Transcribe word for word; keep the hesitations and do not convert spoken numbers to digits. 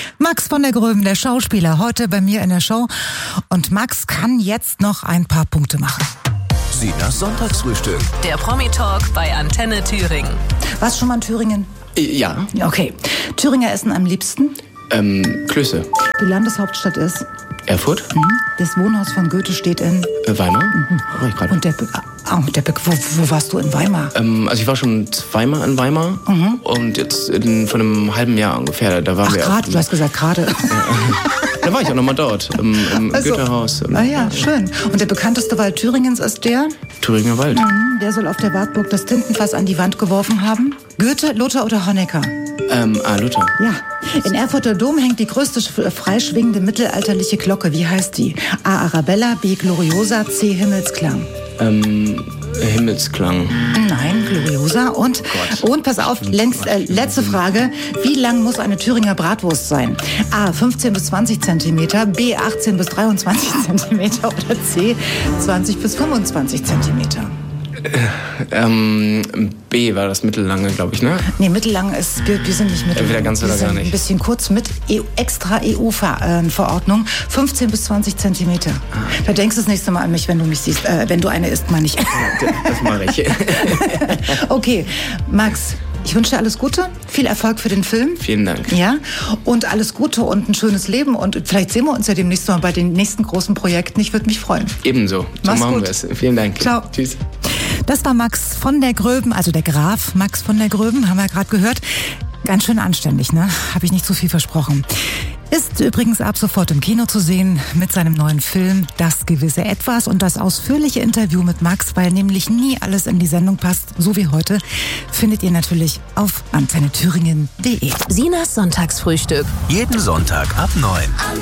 Max von der Gröben, der Schauspieler, heute bei mir in der Show. Und Max kann jetzt noch ein paar Punkte machen. Sinas Sonntagsfrühstück. Der Promi-Talk bei Antenne Thüringen. Warst du schon mal in Thüringen? Ja. Okay. Thüringer essen am liebsten? Ähm, Klöße. Die Landeshauptstadt ist? Erfurt? Mhm. Das Wohnhaus von Goethe steht in? Äh, Weimar? Mhm. War ich gerade. Und der, Be- ah, der Be- wo, wo warst du in Weimar? Ähm, also ich war schon zweimal in Weimar Mhm. und jetzt in, vor einem halben Jahr ungefähr, da waren Ach, wir... gerade, du hast gesagt gerade. Da war ich auch nochmal dort, im, im Also, Goethehaus. Im Ah ja, schön. Und der bekannteste Wald Thüringens ist der? Thüringer Wald. Mhm. Der soll auf der Wartburg das Tintenfass an die Wand geworfen haben. Goethe, Luther oder Honecker? Ähm, ah, Luther. Ja. In Erfurter Dom hängt die größte sch- freischwingende mittelalterliche Glocke. Wie heißt die? A. Arabella, B. Gloriosa, C. Himmelsklang. Ähm, Himmelsklang. Nein, Gloriosa. Und, Gott. und pass auf, längst, äh, letzte Frage. Wie lang muss eine Thüringer Bratwurst sein? A. fünfzehn bis zwanzig Zentimeter, B. achtzehn bis dreiundzwanzig Zentimeter oder C. zwanzig bis fünfundzwanzig Zentimeter. Ähm, B war das mittellange, glaube ich, ne? Nee, mittellang ist, wir, wir sind nicht mittellang. Entweder ganz oder wir sind gar nicht. Ein bisschen kurz mit E U, extra E U-Verordnung. fünfzehn bis zwanzig Zentimeter. Da denkst du das nächste Mal an mich, wenn du mich siehst. Äh, wenn du eine isst, meine ich. Das mache ich. Okay, Max, ich wünsche dir alles Gute, viel Erfolg für den Film. Vielen Dank. Ja, und alles Gute und ein schönes Leben. Und vielleicht sehen wir uns ja demnächst mal bei den nächsten großen Projekten. Ich würde mich freuen. Ebenso. So Mach's machen gut. wir es. Vielen Dank. Ciao. Tschüss. Das war Max von der Gröben, also der Graf Max von der Gröben, haben wir gerade gehört. Ganz schön anständig, ne? Habe ich nicht zu viel versprochen. Ist übrigens ab sofort im Kino zu sehen mit seinem neuen Film Das gewisse Etwas und das ausführliche Interview mit Max, weil nämlich nie alles in die Sendung passt, so wie heute, findet ihr natürlich auf antenne thüringen punkt de. Sinas Sonntagsfrühstück. Jeden Sonntag ab neun.